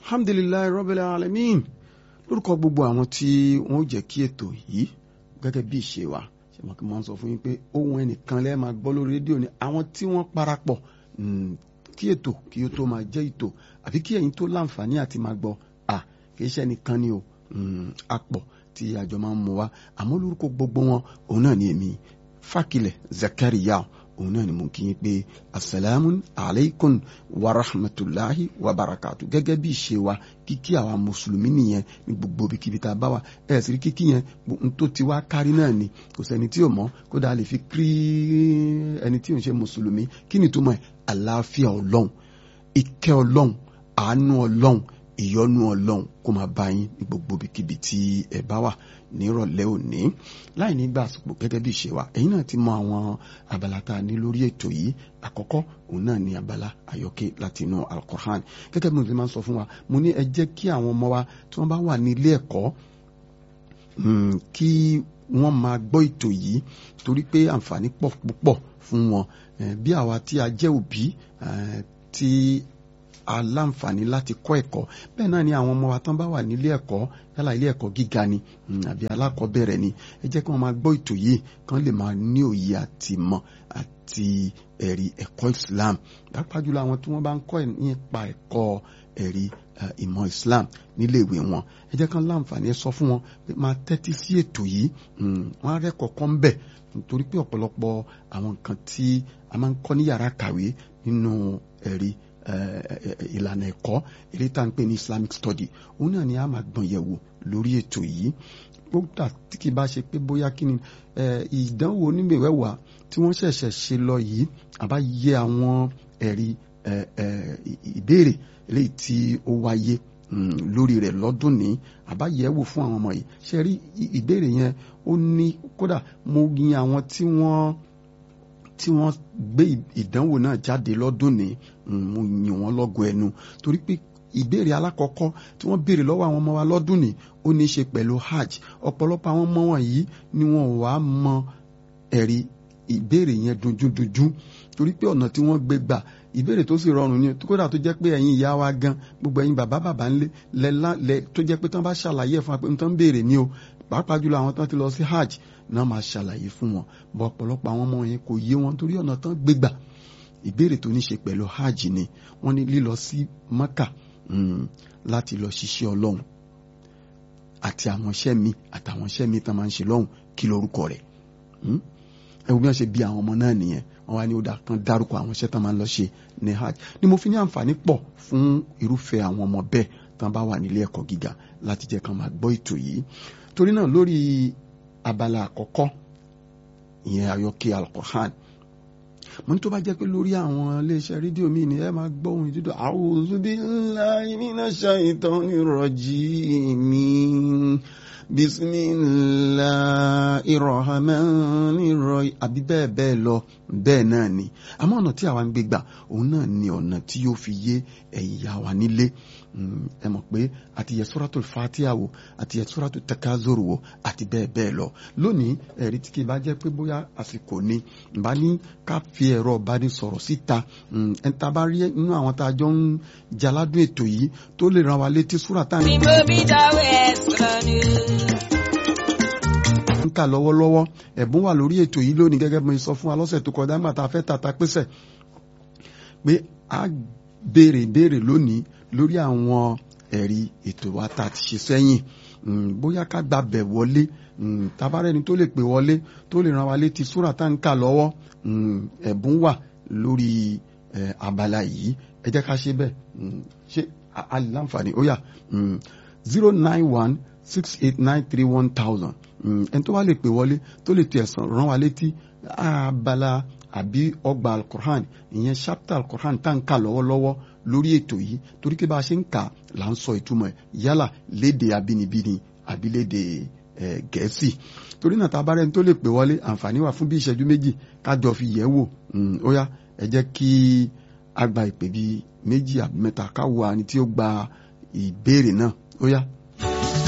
alhamdulilayi rabbil alamin. Lórúkọ gbogbo àwọn tí wọ́n jẹ́ kí ètò yìí gẹ́gẹ́ bí ìṣe wa ṣe mọ̀ kí wọ́n sọ fún yín pé ohun ẹnìkan lẹ́ẹ̀ máa gbọ́ lórí rédíò ni àwọn tí wọ́n parapọ̀ kí ètò kí ó tó máa jẹ́ ètò àbí kí ẹ̀yin tó láǹfààní àti máa gbọ́ kì í ṣe ẹnìkan ni o àpọ̀ tí àjọ máa ń mú wa àmọ́ lórúkọ gbogbo wọn òun náà ni èmi Fákilẹ̀ Zakariya òun náà ni mo kí yín pé asalaamu alaykum wa rahmatulahi wa barakatu gẹ́gẹ́ bí ìṣe wa kíkí àwa mùsùlùmí nìyẹn ní gbogbo ibikíbi tá a bá wà ẹ̀ sì rí kíkí yẹn n tó ti wá kárí náà ni kò sẹ́ni tí ò mọ̀ kódà lè fi kí ẹni tí ò ń ṣe mùsùlùmí kí ni tó mọ̀ ẹ́ àlàáfíà ọlọ́run ìkẹ́ ọlọ́run àánú ọlọ́run ìyọ́nú ọlọ́run kó máa bá yín ní gbogbo ibikíbi tí ẹ bá wà nírọ̀lẹ́ òní láì nígbà àsìkò gẹ́gẹ́ bí ìṣe wa ẹ̀yin náà ti mọ àwọn abala tá a ní lórí ètò yìí àkọ́kọ́ òun náà ní abala àyọkẹ́ láti inú Al-Qur'an gẹ́gẹ́ bí mo ti máa ń sọ fún wa mo ní ẹ jẹ́ kí àwọn ọmọ wa tí wọ́n bá wà ní ilé ẹ̀kọ́ kí wọ́n máa gbọ́ ètò yìí torí pé àǹfààní pọ̀ púpọ̀ fún wọn bí àwa tí a jẹ́ òbí tí aláǹfààní láti kọ́ ẹ̀kọ́ bẹ́ẹ̀ náà ni àwọn ọmọ wa tán bá wà nílé ẹ̀kọ́ yálà ilé ẹ̀kọ́ gíga ni àbí alákọ̀ọ́bẹ̀rẹ̀ ni ẹ jẹ́ kí wọ́n máa gbọ́ ètò yìí kán lè máa ní òye àti mọ̀ àti ẹ̀rí ẹ̀kọ́ Islam pàápàá jùlọ àwọn tí wọ́n bá ń kọ́ nípa ẹ̀kọ́ ẹ̀rí ìmọ̀ Islam nílé ìwé wọn ẹ jẹ́ kán láǹfààní ẹ sọ fún wọn pé máa tẹ́tí sí ètò yìí wọ́n á rẹ́kọ̀ọ́ kọ́ ń bẹ̀ nítorí pé ọ̀pọ̀lọpọ̀ àwọn nǹkan tí a máa ń kọ́ ní yàrá kàwé nínú ẹ̀rí ìlànà ẹ̀kọ́ èyí tá à ń pè ní Islamic study òun náà ni a máa gbọ̀n yẹ̀wò lórí ètò yìí gbọ́dọ̀ tí kì bá ṣe pé bóyá kí ni ìdánwò onímọ̀wẹ́wà tí wọ́n ṣẹ̀ṣẹ̀ ṣe lọ yìí àbá yẹ àwọn ẹ̀rí ìbéèrè eléyìí tí ó wáyé lórí rẹ̀ lọ́dún ní àbá yẹ̀ wò fún àwọn ọmọ yìí ṣe rí ìbéèrè yẹn ó ní kódà mo yin àwọn tí wọ́n gbé ìdánwò náà jáde lọ́dún ní mo yìn wọ́n lọ́gọ ẹnu torí pé ìbéèrè alákọ̀ọ́kọ́ tí wọ́n béèrè lọ́wọ́ àwọn ọmọ wa lọ́dún ní ó ní í ṣe pẹ̀lú hajj ọ̀pọ̀lọpọ̀ àwọn ọmọ wọ̀nyí ni wọn ò wá mọ ẹ̀rí ìbéèrè yẹn dunjúdunjú torí pé ọ̀nà tí wọ́n gbé gbà ìbéèrè tó sì rọrùn ni kódà tó jẹ́ pé ẹ̀yin ìyá wa gan gbogbo ẹ̀yin bàbá ńlẹ̀ tó jẹ́ pé tán bá ṣàlàyé ẹ̀ fún wa pé tán béèrè ni o pàápàá jùlọ àwọn tán ti lọ sí hajj náà máa ṣàlàyé fún wọn bọ́ ọ̀pọ̀lọpọ̀ àwọn ọmọ yẹn kò yé wọn torí ọ̀nà tán gbé gbà ìbéèrè tó ní ṣe pẹ̀lú hajj ni wọ́n ní lílọ sí Mẹ́kà láti lọ ṣiṣẹ́ Ọlọ́run àti àwọn iṣẹ́ mi àtàwọn iṣẹ́ mi tán máa ń ṣe lọ́hùn kí lórúkọ rẹ̀ ẹ wo bí wọ́n ṣe bí àwọn ọmọ náà nìyẹn wọ́n wá ní ó kan dárúkọ àwọn iṣẹ́ tán máa ń lọ ṣe ní hajj ni mo fi ní àǹfààní pọ̀ fún irúfẹ́ àwọn ọmọ bẹ́ẹ̀ tán bá wà nílé ẹ̀kọ́ gíga láti jẹ́ kán máa gbọ́ ètò yìí torí náà lórí abala àkọ́kọ́ ìyẹn àyọkẹ́ Al-Qur'an mo ní tó bá jẹ́ pé lórí àwọn iléeṣẹ́ rédíò mi ni ẹ máa gbọ́ ohun ìdúdú a'udhu billahi minash shaitonir rajim bismillahir rahmanir rahim àbí bẹ́ẹ̀ bẹ́ẹ̀ lọ bẹ́ẹ̀ náà ni àmọ́ ọ̀nà tí àwa ń gbé gbà òun náà ni ọ̀nà tí yóò fi yé ẹ̀yà wa nílé ẹ mọ̀ pé àti yẹ Suratul Fatiha wò àti yẹ Suratul Takazur wò àti bẹ́ẹ̀ bẹ́ẹ̀ lọ lónìí ẹ̀rí tí kì í bá jẹ́ pé bóyá àsìkò ni bá ní ká fi ẹ̀rọ ìbánisọ̀rọ̀ síta ẹ̀ńtà bá rí inú àwọn tá a jọ ń jaládùn ètò yìí tó lè ràn wá létí súrà tá ń kà lọ́wọ́lọ́wọ́ ẹ̀bùn wà lórí ètò yìí lónìí gẹ́gẹ́ bí mo sọ fún wa lọ́sẹ̀ tó kọjá nígbà tá a fẹ́ tata pésẹ̀ pé a béèrè ìbéèrè lónìí lórí àwọn ẹ̀rí ètò wa tá a ti ṣe sẹ́yìn bóyá ká gbàbẹ̀ wọlé tabarẹ́ni tó lè pè wọlé tó lè ràn wá létí súrà tá ń kà lọ́wọ́ ẹ̀bùn wà lórí abala yìí ẹ jẹ́ ká ṣe bẹ́ẹ̀ ṣe aláǹfààní ó yá 09168931000 ẹni tó wá lè pè wọlé tó lè tẹ̀ ẹ̀sán ràn wá létí abala àbí ọgbà Al-Qur'an ìyẹn chapter Al-Qur'an tá ń kà lọ́wọ́lọ́wọ́ lórí ètò yìí torí pé bá a ṣe ń kà là ń sọ ìtumọ̀ ẹ̀ yálà léde abínibí ni àbí léde Gẹ̀ẹ́sì torí náà tá a bá rẹ́ni tó lè pè wọlé àǹfààní wà fún bí ìṣẹ́jú méjì kájọ fi yẹ̀ wò ó yá ẹ jẹ́ kí a gba ìpè bí méjì àbí mẹ́ta káwọ àni tí ó gba ìbéèrè náà ó yá.